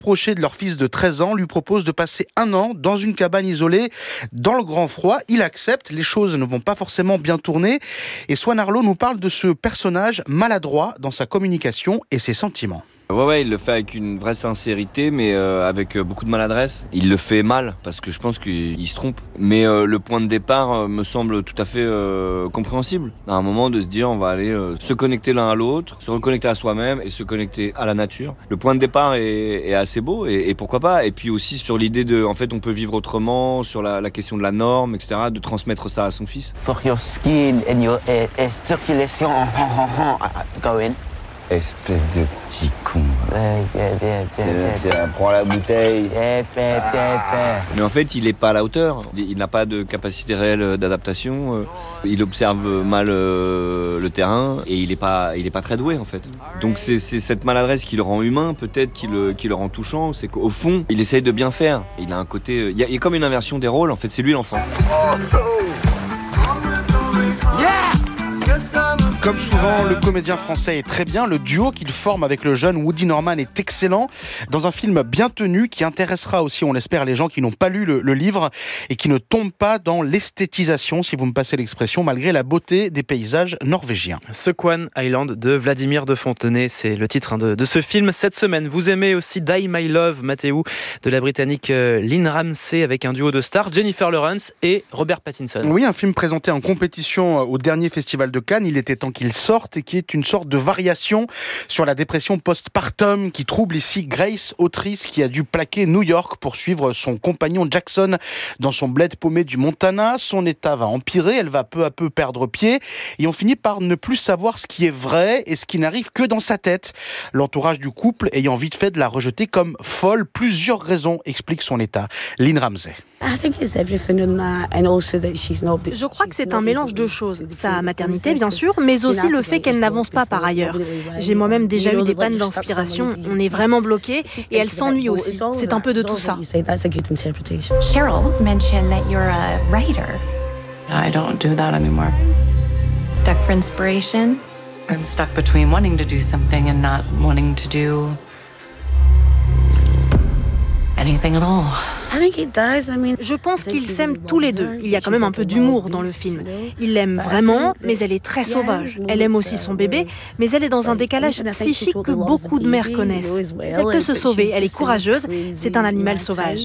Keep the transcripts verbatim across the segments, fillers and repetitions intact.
approchés de leur fils de treize ans lui proposent de passer un an dans une cabane isolée dans le grand froid. Il accepte, les choses ne vont pas forcément bien tourner. Et Swan Arlo nous parle de ce personnage maladroit dans sa communication et ses sentiments. Ouais, ouais, il le fait avec une vraie sincérité, mais euh, avec euh, beaucoup de maladresse. Il le fait mal, parce que je pense qu'il se trompe. Mais euh, le point de départ euh, me semble tout à fait euh, compréhensible. À un moment, de se dire, on va aller euh, se connecter l'un à l'autre, se reconnecter à soi-même et se connecter à la nature. Le point de départ est, est assez beau, et, et pourquoi pas. Et puis aussi sur l'idée de, en fait, on peut vivre autrement, sur la, la question de la norme, et cetera, de transmettre ça à son fils. For your skin and your uh, uh, circulation, go in. Espèce de petit con. Ouais, yeah, yeah, yeah, yeah, yeah. Prends la bouteille. Yeah, yeah, yeah. Mais en fait, il n'est pas à la hauteur. Il n'a pas de capacité réelle d'adaptation. Il observe mal le terrain et il n'est pas, il est pas très doué en fait. Donc c'est, c'est cette maladresse qui le rend humain, peut-être qui le, qui le rend touchant. C'est qu'au fond, il essaye de bien faire. Il a un côté, il y a, il y a comme une inversion des rôles. En fait, c'est lui l'enfant. Comme souvent, le comédien français est très bien. Le duo qu'il forme avec le jeune Woody Norman est excellent. Dans un film bien tenu qui intéressera aussi, on l'espère, les gens qui n'ont pas lu le, le livre et qui ne tombent pas dans l'esthétisation, si vous me passez l'expression, malgré la beauté des paysages norvégiens. Squan Island de Vladimir de Fontenay, c'est le titre hein, de, de ce film cette semaine. Vous aimez aussi Die My Love, Mathéo, de la britannique euh, Lynn Ramsey, avec un duo de stars, Jennifer Lawrence et Robert Pattinson. Oui, un film présenté en compétition au dernier festival de Cannes. Il était temps qu'il sorte et qui est une sorte de variation sur la dépression postpartum qui trouble ici Grace, autrice qui a dû plaquer New York pour suivre son compagnon Jackson dans son bled paumé du Montana. Son état va empirer, elle va peu à peu perdre pied et on finit par ne plus savoir ce qui est vrai et ce qui n'arrive que dans sa tête. L'entourage du couple ayant vite fait de la rejeter comme folle. Plusieurs raisons expliquent son état. Lynn Ramsey. Je crois que c'est un mélange de choses. Sa maternité, bien sûr, mais aussi le fait qu'elle n'avance pas par ailleurs. J'ai moi-même déjà eu des pannes d'inspiration. On est vraiment bloqué et elle s'ennuie aussi. C'est un peu de tout ça. Cheryl mentioned that you're a writer. I don't do that anymore. Stuck for inspiration? I'm stuck between wanting to do something and not wanting to do anything at all. Je pense qu'ils s'aiment tous les deux. Il y a quand même un peu d'humour dans le film. Il l'aime vraiment, mais elle est très sauvage. Elle aime aussi son bébé, mais elle est dans un décalage psychique que beaucoup de mères connaissent. Elle peut se sauver, elle est courageuse, c'est un animal sauvage.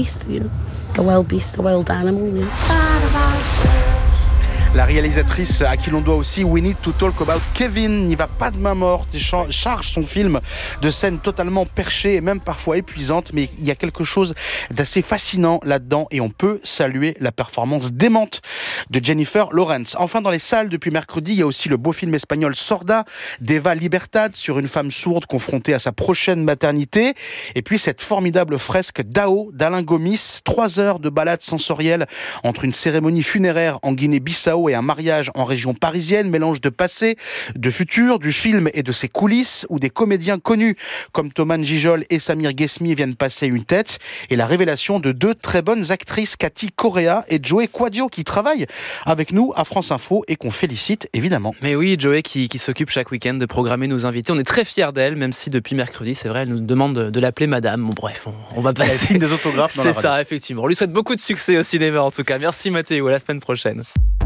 La réalisatrice à qui l'on doit aussi We Need to Talk About Kevin n'y va pas de main morte et charge son film de scènes totalement perchées et même parfois épuisantes, mais il y a quelque chose d'assez fascinant là-dedans et on peut saluer la performance démente de Jennifer Lawrence. Enfin, dans les salles depuis mercredi, il y a aussi le beau film espagnol Sorda d'Eva Libertad sur une femme sourde confrontée à sa prochaine maternité et puis cette formidable fresque Dao d'Alain Gomis, trois heures de balade sensorielle entre une cérémonie funéraire en Guinée-Bissau et un mariage en région parisienne, mélange de passé, de futur, du film et de ses coulisses, où des comédiens connus comme Thomas Gijol et Samir Ghesmi viennent passer une tête, et la révélation de deux très bonnes actrices, Cathy Correa et Joey Quadio, qui travaillent avec nous à France Info et qu'on félicite évidemment. Mais oui, Joey qui, qui s'occupe chaque week-end de programmer nos invités. On est très fiers d'elle, même si depuis mercredi, c'est vrai, elle nous demande de, de l'appeler madame. Bon bref, on, on va passer. Elle signe des autographes dans C'est la radio. ça, effectivement. On lui souhaite beaucoup de succès au cinéma en tout cas. Merci Mathéo, à la semaine prochaine.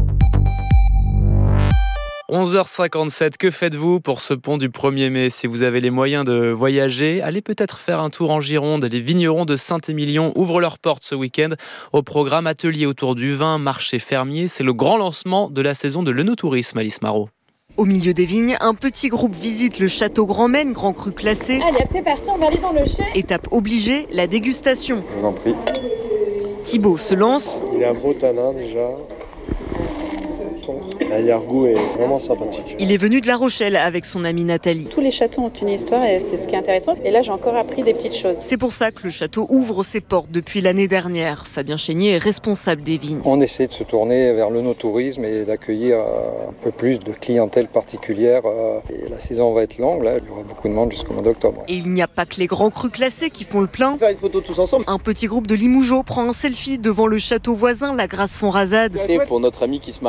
onze heures cinquante-sept, que faites-vous pour ce pont du premier mai? Si vous avez les moyens de voyager, allez peut-être faire un tour en Gironde. Les vignerons de Saint-Émilion ouvrent leurs portes ce week-end. Au programme atelier autour du vin, marché fermier. C'est le grand lancement de la saison de l'œnotourisme, Alice Marot. Au milieu des vignes, un petit groupe visite le château Grand Maine, grand cru classé. Allez, c'est parti, on va aller dans le chai. Étape obligée, la dégustation. Je vous en prie. Thibaut se lance. Il y a un beau tanin déjà. L'arrière-goût est vraiment sympathique. Il est venu de La Rochelle avec son amie Nathalie. Tous les châteaux ont une histoire et c'est ce qui est intéressant. Et là, j'ai encore appris des petites choses. C'est pour ça que le château ouvre ses portes depuis l'année dernière. Fabien Chénier est responsable des vignes. On essaie de se tourner vers l'œnotourisme et d'accueillir un peu plus de clientèle particulière. Et la saison va être longue, là, il y aura beaucoup de monde jusqu'au mois d'octobre. Et il n'y a pas que les grands crus classés qui font le plein. On va faire une photo tous ensemble. Un petit groupe de Limougeot prend un selfie devant le château voisin, la Grasse-Fonrazade. C'est pour notre ami qui se marie dans un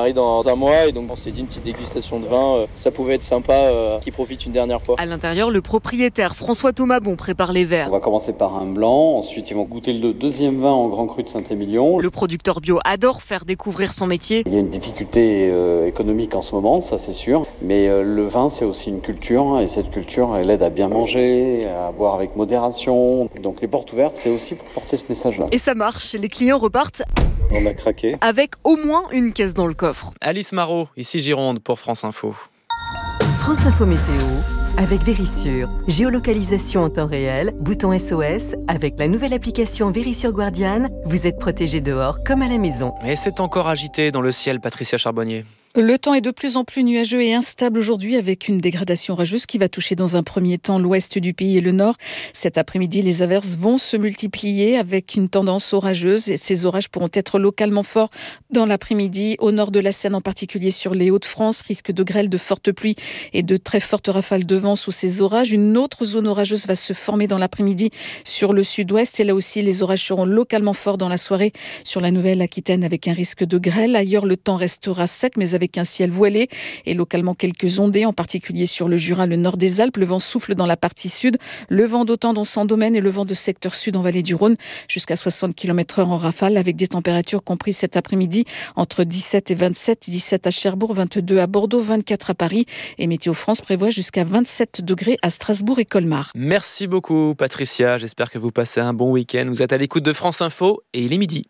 un mois et donc on s'est dit une petite dégustation de vin, euh, ça pouvait être sympa euh, qu'il profite une dernière fois. À l'intérieur, le propriétaire François Thomas Bon prépare les verres. On va commencer par un blanc, ensuite ils vont goûter le deuxième vin en Grand Cru de Saint-Émilion. Le producteur bio adore faire découvrir son métier. Il y a une difficulté euh, économique en ce moment, ça c'est sûr, mais euh, le vin c'est aussi une culture hein, et cette culture elle aide à bien manger, à boire avec modération. Donc les portes ouvertes c'est aussi pour porter ce message-là. Et ça marche, les clients repartent On a craqué. avec au moins une caisse dans le coffre. Alice Marot, ici Gironde pour France Info. France Info Météo avec Vérissure. Géolocalisation en temps réel, bouton S O S. Avec la nouvelle application Vérissure Guardian, vous êtes protégé dehors comme à la maison. Et c'est encore agité dans le ciel, Patricia Charbonnier. Le temps est de plus en plus nuageux et instable aujourd'hui avec une dégradation orageuse qui va toucher dans un premier temps l'ouest du pays et le nord. Cet après-midi, les averses vont se multiplier avec une tendance orageuse et ces orages pourront être localement forts dans l'après-midi au nord de la Seine, en particulier sur les Hauts-de-France. Risque de grêle, de fortes pluies et de très fortes rafales de vent sous ces orages. Une autre zone orageuse va se former dans l'après-midi sur le sud-ouest et là aussi les orages seront localement forts dans la soirée sur la Nouvelle-Aquitaine avec un risque de grêle. Ailleurs, le temps restera sec mais avec avec un ciel voilé et localement quelques ondées, en particulier sur le Jura, le nord des Alpes. Le vent souffle dans la partie sud, le vent d'Autan dans son domaine et le vent de secteur sud en vallée du Rhône jusqu'à soixante kilomètres heure en rafale avec des températures comprises cet après-midi entre dix-sept et vingt-sept, dix-sept à Cherbourg, vingt-deux à Bordeaux, vingt-quatre à Paris et Météo France prévoit jusqu'à vingt-sept degrés à Strasbourg et Colmar. Merci beaucoup Patricia, j'espère que vous passez un bon week-end. Vous êtes à l'écoute de France Info et il est midi.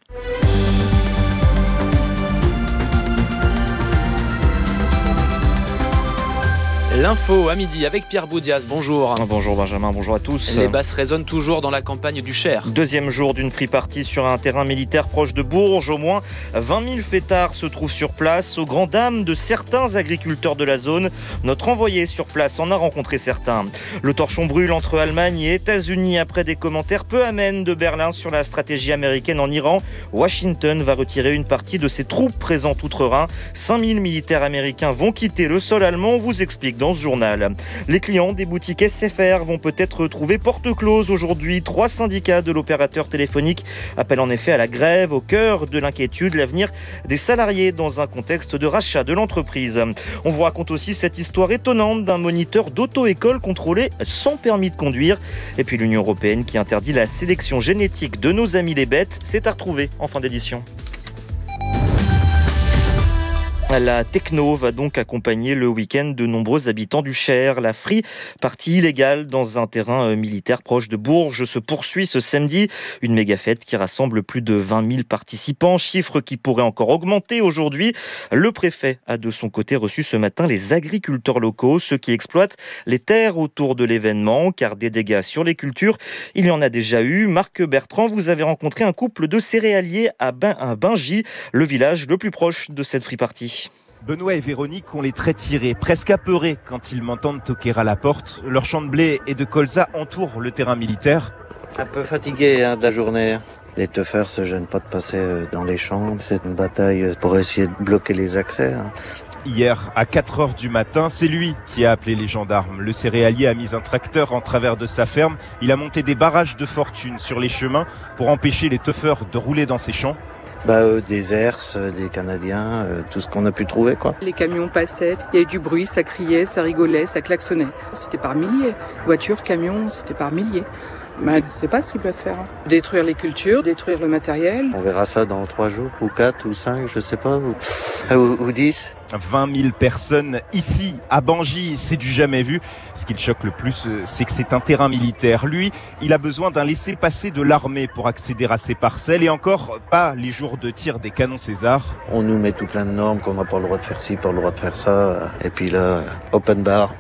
L'info à midi avec Pierre Boudias, bonjour. Bonjour Benjamin, bonjour à tous. Les basses résonnent toujours dans la campagne du Cher. Deuxième jour d'une free party sur un terrain militaire proche de Bourges. Au moins vingt mille fêtards se trouvent sur place, aux grandes dames de certains agriculteurs de la zone. Notre envoyé sur place en a rencontré certains. Le torchon brûle entre Allemagne et États-Unis après des commentaires peu amènes de Berlin sur la stratégie américaine en Iran. Washington va retirer une partie de ses troupes présentes outre-Rhin. cinq mille militaires américains vont quitter le sol allemand, on vous explique dans ce journal. Les clients des boutiques S F R vont peut-être trouver porte close aujourd'hui. Trois syndicats de l'opérateur téléphonique appellent en effet à la grève au cœur de l'inquiétude, l'avenir des salariés dans un contexte de rachat de l'entreprise. On vous raconte aussi cette histoire étonnante d'un moniteur d'auto-école contrôlé sans permis de conduire. Et puis l'Union européenne qui interdit la sélection génétique de nos amis les bêtes. C'est à retrouver en fin d'édition. La techno va donc accompagner le week-end de nombreux habitants du Cher. La free party illégale dans un terrain militaire proche de Bourges se poursuit ce samedi. Une méga fête qui rassemble plus de vingt mille participants, chiffre qui pourrait encore augmenter aujourd'hui. Le préfet a de son côté reçu ce matin les agriculteurs locaux, ceux qui exploitent les terres autour de l'événement, car des dégâts sur les cultures, il y en a déjà eu. Marc Bertrand, vous avez rencontré un couple de céréaliers à Bingy, le village le plus proche de cette free party. Benoît et Véronique ont les traits tirés, presque apeurés quand ils m'entendent toquer à la porte. Leur champ de blé et de colza entourent le terrain militaire. Un peu fatigué hein, de la journée. Les teufeurs se gênent pas de passer dans les champs. C'est une bataille pour essayer de bloquer les accès. Hein. Hier, à quatre heures du matin, c'est lui qui a appelé les gendarmes. Le céréalier a mis un tracteur en travers de sa ferme. Il a monté des barrages de fortune sur les chemins pour empêcher les teufeurs de rouler dans ses champs. Bah, euh, des Hers, des Canadiens, euh, tout ce qu'on a pu trouver, quoi. Les camions passaient, il y avait du bruit, ça criait, ça rigolait, ça klaxonnait. C'était par milliers. Voitures, camions, c'était par milliers. Mais je ne sais pas ce qu'ils peuvent faire. Détruire les cultures, détruire le matériel. On verra ça dans trois jours, ou quatre, ou cinq, je sais pas, ou, ou, ou dix. vingt mille personnes ici, à Bingy, c'est du jamais vu. Ce qui le choque le plus, c'est que c'est un terrain militaire. Lui, il a besoin d'un laissez-passer de l'armée pour accéder à ses parcelles et encore pas les jours de tir des canons César. On nous met tout plein de normes qu'on n'a pas le droit de faire ci, pas le droit de faire ça. Et puis là, open bar.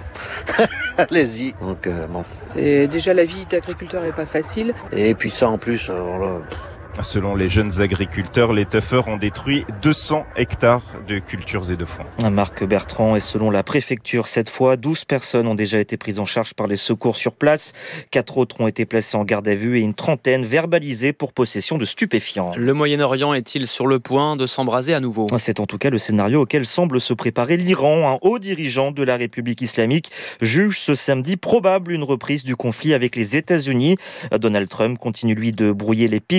Allez-y. Donc euh, bon. C'est déjà la vie d'agriculteur est pas facile. Et puis ça en plus, alors là. Selon les jeunes agriculteurs, les teufeurs ont détruit deux cents hectares de cultures et de foin. Marc Bertrand, et selon la préfecture, cette fois, douze personnes ont déjà été prises en charge par les secours sur place. Quatre autres ont été placées en garde à vue et une trentaine verbalisées pour possession de stupéfiants. Le Moyen-Orient est-il sur le point de s'embraser à nouveau ? C'est en tout cas le scénario auquel semble se préparer l'Iran. Un haut dirigeant de la République islamique juge ce samedi probable une reprise du conflit avec les États-Unis. Donald Trump continue lui de brouiller les pistes. Un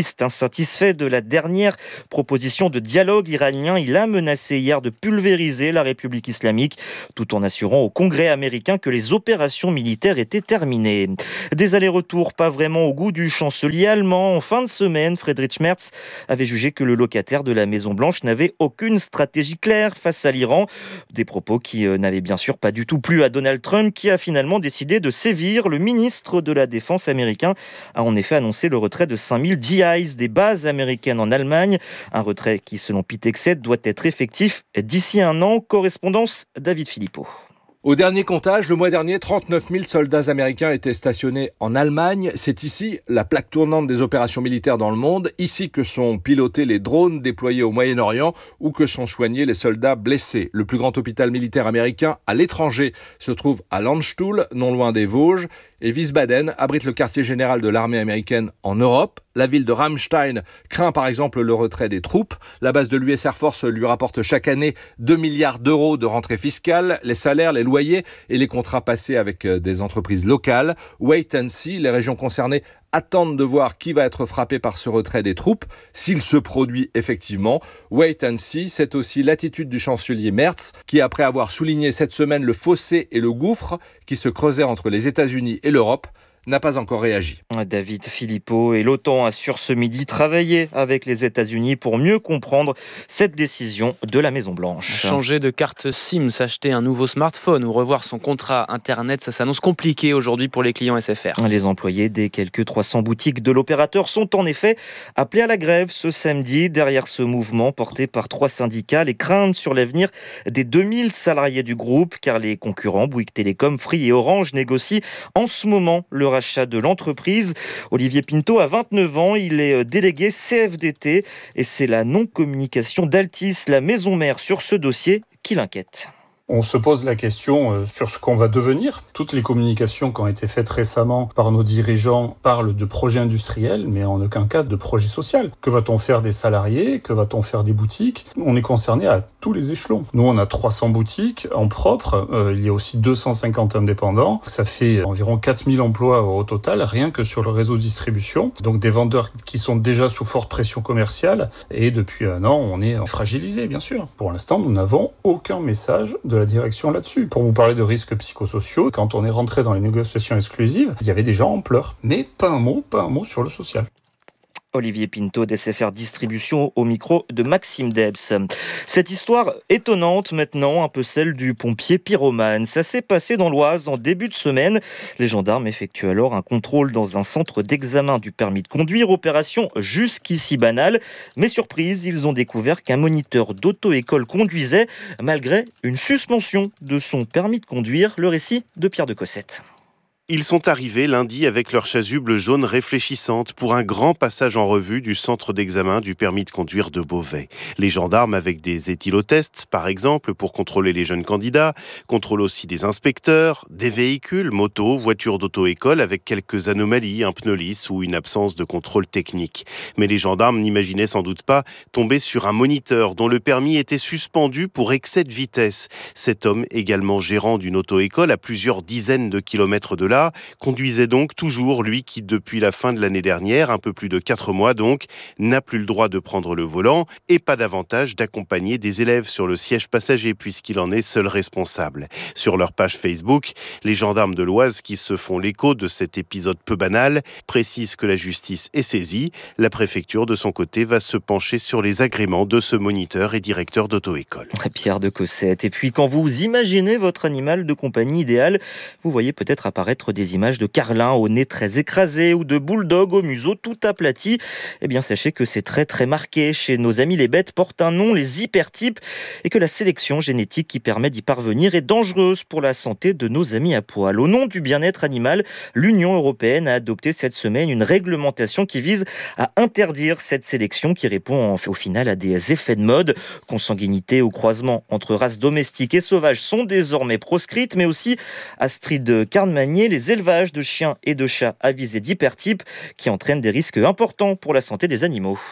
Insatisfait de la dernière proposition de dialogue iranien, il a menacé hier de pulvériser la République islamique, tout en assurant au Congrès américain que les opérations militaires étaient terminées. Des allers-retours pas vraiment au goût du chancelier allemand. En fin de semaine, Friedrich Merz avait jugé que le locataire de la Maison-Blanche n'avait aucune stratégie claire face à l'Iran. Des propos qui euh, n'avaient bien sûr pas du tout plu à Donald Trump, qui a finalement décidé de sévir. Le ministre de la Défense américain a en effet annoncé le retrait de cinq mille G Is des bases américaines en Allemagne. Un retrait qui, selon Pete Hegseth, doit être effectif d'ici un an. Correspondance David Philippot. Au dernier comptage, le mois dernier, trente-neuf mille soldats américains étaient stationnés en Allemagne. C'est ici la plaque tournante des opérations militaires dans le monde, ici que sont pilotés les drones déployés au Moyen-Orient ou que sont soignés les soldats blessés. Le plus grand hôpital militaire américain à l'étranger se trouve à Landstuhl, non loin des Vosges, et Wiesbaden abrite le quartier général de l'armée américaine en Europe. La ville de Ramstein craint par exemple le retrait des troupes. La base de l'U S Air Force lui rapporte chaque année deux milliards d'euros de rentrées fiscales, les salaires, les loyers et les contrats passés avec des entreprises locales. Wait and see, les régions concernées attendent de voir qui va être frappé par ce retrait des troupes, s'il se produit effectivement. Wait and see, c'est aussi l'attitude du chancelier Merz, qui après avoir souligné cette semaine le fossé et le gouffre qui se creusaient entre les États-Unis et l'Europe, n'a pas encore réagi. David Philippot et l'OTAN assure ce midi travailler avec les États-Unis pour mieux comprendre cette décision de la Maison-Blanche. Changer de carte SIM, s'acheter un nouveau smartphone ou revoir son contrat Internet, ça s'annonce compliqué aujourd'hui pour les clients S F R. Les employés des quelques trois cents boutiques de l'opérateur sont en effet appelés à la grève ce samedi. Derrière ce mouvement porté par trois syndicats, les craintes sur l'avenir des deux mille salariés du groupe, car les concurrents Bouygues Télécom, Free et Orange négocient en ce moment le rachat de l'entreprise. Olivier Pinto a vingt-neuf ans, il est délégué C F D T et c'est la non-communication d'Altis, la maison mère, sur ce dossier qui l'inquiète. On se pose la question sur ce qu'on va devenir. Toutes les communications qui ont été faites récemment par nos dirigeants parlent de projet industriel, mais en aucun cas de projet social. Que va-t-on faire des salariés? Que va-t-on faire des boutiques? On est concerné à tous les échelons. Nous, on a trois cents boutiques en propre. Euh, il y a aussi deux cent cinquante indépendants. Ça fait environ quatre mille emplois au total, rien que sur le réseau distribution. Donc des vendeurs qui sont déjà sous forte pression commerciale. Et depuis un an, on est fragilisé, bien sûr. Pour l'instant, nous n'avons aucun message de la direction là-dessus. Pour vous parler de risques psychosociaux, quand on est rentré dans les négociations exclusives, il y avait des gens en pleurs. Mais pas un mot, pas un mot sur le social. Olivier Pinto d'S F R Distribution au micro de Maxime Debs. Cette histoire étonnante maintenant, un peu celle du pompier pyromane. Ça s'est passé dans l'Oise en début de semaine. Les gendarmes effectuent alors un contrôle dans un centre d'examen du permis de conduire. Opération jusqu'ici banale. Mais surprise, ils ont découvert qu'un moniteur d'auto-école conduisait malgré une suspension de son permis de conduire. Le récit de Pierre de Cossette. Ils sont arrivés lundi avec leur chasuble jaune réfléchissante pour un grand passage en revue du centre d'examen du permis de conduire de Beauvais. Les gendarmes avec des éthylotests, par exemple, pour contrôler les jeunes candidats, contrôlent aussi des inspecteurs, des véhicules, motos, voitures d'auto-école avec quelques anomalies, un pneu lisse ou une absence de contrôle technique. Mais les gendarmes n'imaginaient sans doute pas tomber sur un moniteur dont le permis était suspendu pour excès de vitesse. Cet homme, également gérant d'une auto-école à plusieurs dizaines de kilomètres de là, conduisait donc toujours, lui qui depuis la fin de l'année dernière, un peu plus de quatre mois donc, n'a plus le droit de prendre le volant et pas davantage d'accompagner des élèves sur le siège passager puisqu'il en est seul responsable. Sur leur page Facebook, les gendarmes de l'Oise qui se font l'écho de cet épisode peu banal précisent que la justice est saisie. La préfecture de son côté va se pencher sur les agréments de ce moniteur et directeur d'auto-école. Pierre de Cossette. Et puis quand vous imaginez votre animal de compagnie idéal, vous voyez peut-être apparaître des images de carlins au nez très écrasé ou de bulldog au museau tout aplati. Eh bien, sachez que c'est très très marqué. Chez nos amis les bêtes portent un nom, les hypertypes, et que la sélection génétique qui permet d'y parvenir est dangereuse pour la santé de nos amis à poil. Au nom du bien-être animal, l'Union européenne a adopté cette semaine une réglementation qui vise à interdire cette sélection qui répond au final à des effets de mode. Consanguinité ou croisement entre races domestiques et sauvages sont désormais proscrites, mais aussi Astrid Carnmanier, les élevages de chiens et de chats avisés d'hypertypes qui entraînent des risques importants pour la santé des animaux.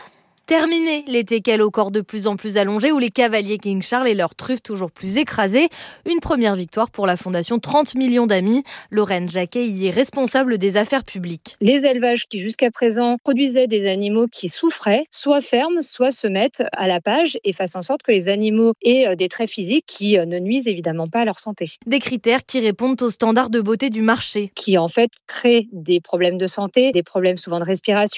Terminé les teckels au corps de plus en plus allongé ou les cavaliers King Charles et leurs truffes toujours plus écrasées. Une première victoire pour la fondation trente millions d'amis. Lorraine Jacquet y est responsable des affaires publiques. Les élevages qui jusqu'à présent produisaient des animaux qui souffraient, soit ferment, soit se mettent à la page et fassent en sorte que les animaux aient des traits physiques qui ne nuisent évidemment pas à leur santé. Des critères qui répondent aux standards de beauté du marché. Qui en fait créent des problèmes de santé, des problèmes souvent de respiration.